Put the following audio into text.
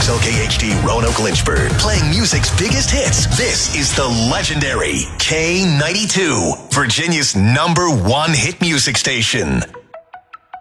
KXLK HD Roanoke Lynchburg, playing music's biggest hits. This is the legendary K92, Virginia's #1 hit music station.